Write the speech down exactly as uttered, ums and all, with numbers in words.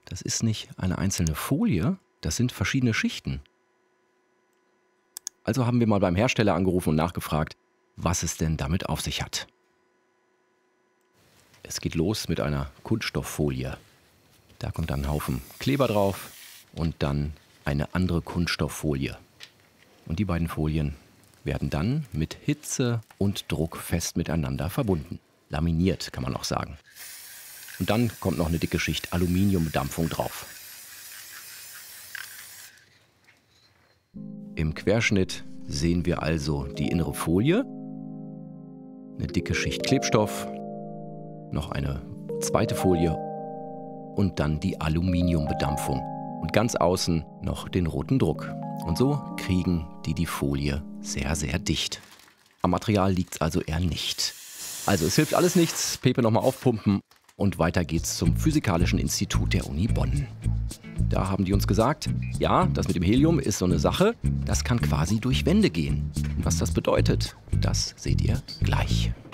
Das ist nicht eine einzelne Folie, das sind verschiedene Schichten. Also haben wir mal beim Hersteller angerufen und nachgefragt, was es denn damit auf sich hat. Es geht los mit einer Kunststofffolie. Da kommt dann ein Haufen Kleber drauf und dann eine andere Kunststofffolie. Und die beiden Folien werden dann mit Hitze und Druck fest miteinander verbunden. Laminiert, kann man auch sagen. Und dann kommt noch eine dicke Schicht Aluminiumbedampfung drauf. Im Querschnitt sehen wir also die innere Folie, eine dicke Schicht Klebstoff, noch eine zweite Folie und dann die Aluminiumbedampfung. Und ganz außen noch den roten Druck. Und so kriegen die die Folie sehr, sehr dicht. Am Material liegt es also eher nicht. Also es hilft alles nichts, Pepe nochmal aufpumpen und weiter geht's zum Physikalischen Institut der Uni Bonn. Da haben die uns gesagt, ja, das mit dem Helium ist so eine Sache, das kann quasi durch Wände gehen. Und was das bedeutet, das seht ihr gleich.